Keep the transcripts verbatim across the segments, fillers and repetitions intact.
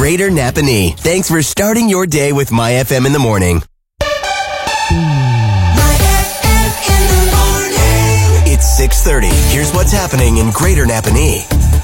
Greater Napanee. Thanks for starting your day with My F M in the morning. My F M in the morning. It's six thirty. Here's what's happening in Greater Napanee.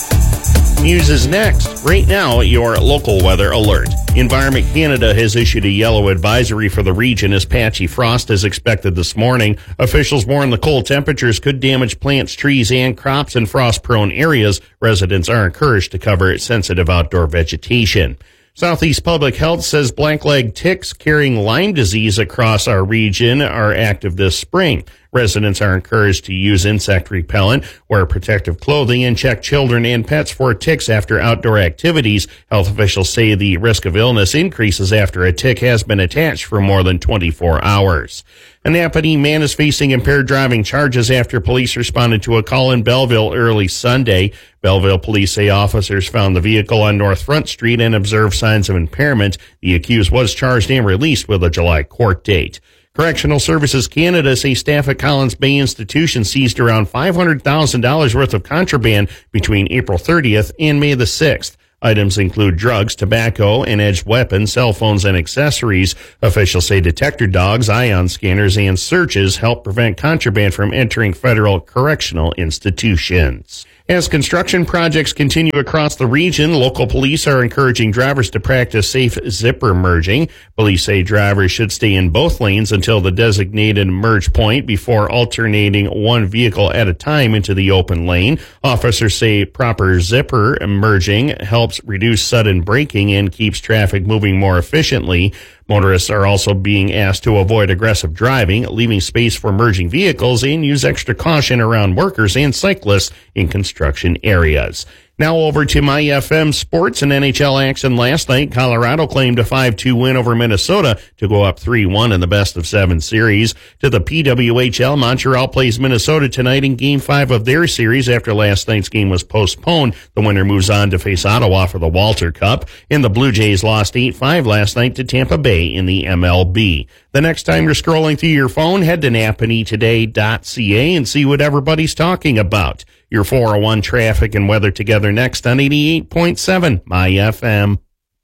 News is next. Right now, your local weather alert. Environment Canada has issued a yellow advisory for the region as patchy frost is expected this morning. Officials warn the cold temperatures could damage plants, trees, and crops in frost-prone areas. Residents are encouraged to cover sensitive outdoor vegetation. Southeast Public Health says blackleg ticks carrying Lyme disease across our region are active this spring. Residents are encouraged to use insect repellent, wear protective clothing, and check children and pets for ticks after outdoor activities. Health officials say the risk of illness increases after a tick has been attached for more than twenty-four hours. A Napanee man is facing impaired driving charges after police responded to a call in Belleville early Sunday. Belleville police say officers found the vehicle on North Front Street and observed signs of impairment. The accused was charged and released with a July court date. Correctional Services Canada say staff at Collins Bay Institution seized around five hundred thousand dollars worth of contraband between April thirtieth and May the sixth. Items include drugs, tobacco, and edged weapons, cell phones, and accessories. Officials say detector dogs, ion scanners, and searches help prevent contraband from entering federal correctional institutions. As construction projects continue across the region, local police are encouraging drivers to practice safe zipper merging. Police say drivers should stay in both lanes until the designated merge point before alternating one vehicle at a time into the open lane. Officers say proper zipper merging helps reduce sudden braking and keeps traffic moving more efficiently. Motorists are also being asked to avoid aggressive driving, leaving space for merging vehicles, and use extra caution around workers and cyclists in construction areas. Now over to My F M Sports and N H L action last night. Colorado claimed a five two win over Minnesota to go up three one in the best of seven series. To the P W H L, Montreal plays Minnesota tonight in game five of their series after last night's game was postponed. The winner moves on to face Ottawa for the Walter Cup. And the Blue Jays lost eight five last night to Tampa Bay in the M L B. The next time you're scrolling through your phone, head to napanee today dot c a and see what everybody's talking about. Your four oh one traffic and weather together next on eighty-eight point seven My F M.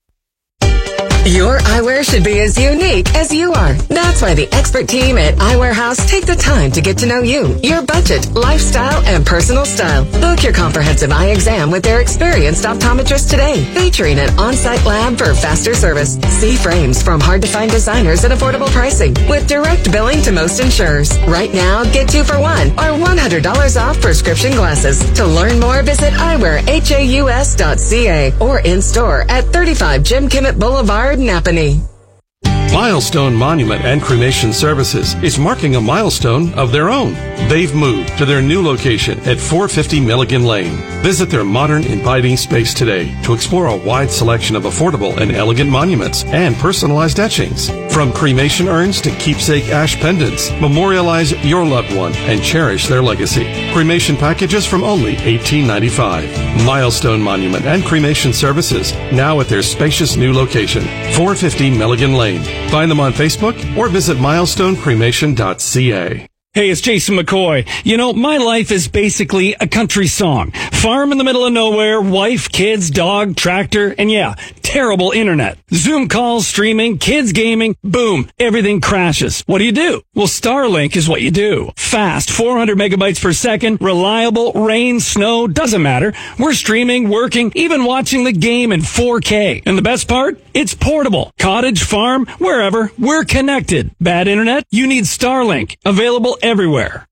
Your eyewear should be as unique as you are. That's why the expert team at Eyewear House take the time to get to know you, your budget, lifestyle, and personal style. Book your comprehensive eye exam with their experienced optometrist today, featuring an on-site lab for faster service. See frames from hard-to-find designers at affordable pricing with direct billing to most insurers. Right now, get two for one or one hundred dollars off prescription glasses. To learn more, visit eyewear haus dot c a or in-store at thirty-five Jim Kimmett Boulevard, Napanee. Milestone Monument and Cremation Services is marking a milestone of their own. They've moved to their new location at four fifty Milligan Lane. Visit their modern, inviting space today to explore a wide selection of affordable and elegant monuments and personalized etchings. From cremation urns to keepsake ash pendants, memorialize your loved one and cherish their legacy. Cremation packages from only eighteen ninety-five. Milestone Monument and Cremation Services, now at their spacious new location, four fifty Milligan Lane. Find them on Facebook or visit milestone cremation dot c a. Hey, it's Jason McCoy. You know, my life is basically a country song. Farm in the middle of nowhere, wife, kids, dog, tractor, and yeah, terrible internet. Zoom calls, streaming, kids gaming, boom, everything crashes. What do you do? Well, Starlink is what you do. Fast, four hundred megabytes per second, reliable, rain, snow, doesn't matter. We're streaming, working, even watching the game in four K. And the best part? It's portable. Cottage, farm, wherever, we're connected. Bad internet? You need Starlink. Available everywhere.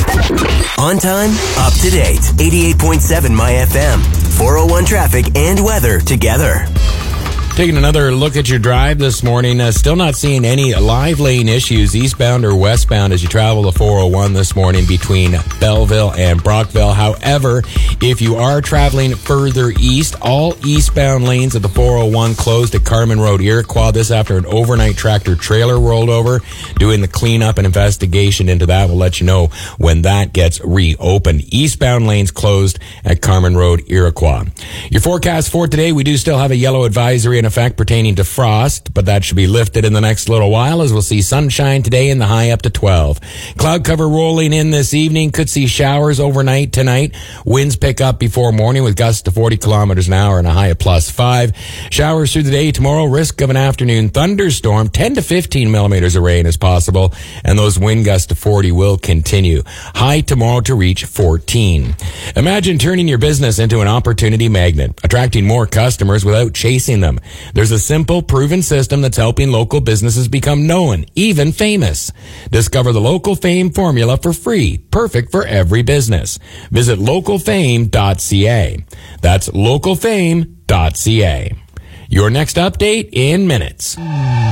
On time, up to date. eighty-eight point seven My F M. four oh one traffic and weather together. Taking another look at your drive this morning, uh, still not seeing any live lane issues eastbound or westbound as you travel the four oh one this morning between Belleville and Brockville. However, if you are traveling further east, all eastbound lanes of the four oh one closed at Carman Road, Iroquois. This after an overnight tractor trailer rolled over. Doing the cleanup and investigation into that. We'll let you know when that gets reopened. Eastbound lanes closed at Carman Road, Iroquois. Your forecast for today, we do still have a yellow advisory in effect pertaining to frost, but that should be lifted in the next little while as we'll see sunshine today in the high up to twelve. Cloud cover rolling in this evening. Could see showers overnight tonight. Winds pick up before morning with gusts to forty kilometers an hour and a high of plus five. Showers through the day tomorrow. Risk of an afternoon thunderstorm. ten to fifteen millimeters of rain is possible, and those wind gusts to forty will continue. High tomorrow to reach fourteen. Imagine turning your business into an opportunity magnet, attracting more customers without chasing them. There's a simple, proven system that's helping local businesses become known, even famous. Discover the Local Fame formula for free, perfect for every business. Visit local fame dot c a. That's local fame dot c a. Your next update in minutes.